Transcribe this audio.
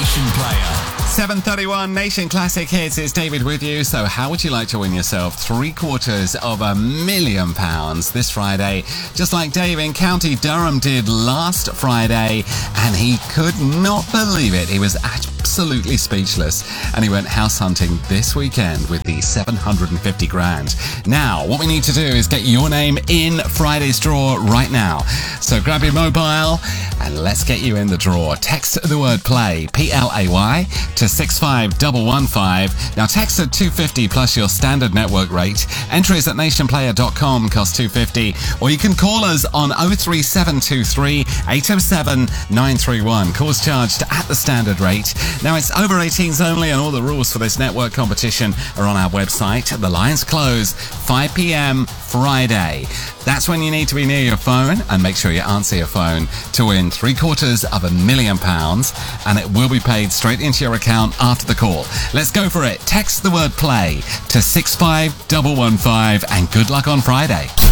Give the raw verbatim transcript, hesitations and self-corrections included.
Nation Player. seven thirty-one Nation Classic Hits. It's David with you. So how would you like to win yourself three quarters of a million pounds this Friday? Just like Dave in County Durham did last Friday, and he could not believe it. He was absolutely speechless, and he went house hunting this weekend with the seven hundred fifty grand. Now, what we need to do is get your name in Friday's draw right now. So grab your mobile and let's get you in the draw. Text the word play, P L A Y, to six five one one five. Now text at two fifty plus your standard network rate. Entries at nation player dot com cost two fifty, or you can call us on oh three seven two three eight oh seven nine three one. Calls charged at the standard rate. Now it's over eighteens only, and all the rules for this network competition are on our website. The lines close five p.m. Friday. That's when you need to be near your phone, and make sure you answer your phone to win three quarters of a million pounds, and it will be paid straight into your account after the call. Let's go for it. Text the word play to six five one one five, and good luck on Friday.